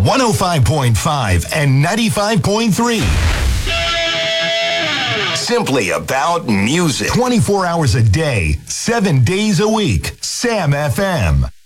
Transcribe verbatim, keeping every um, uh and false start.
one oh five point five and ninety-five point three. Simply about music. twenty-four hours a day, seven days a week. Sam F M.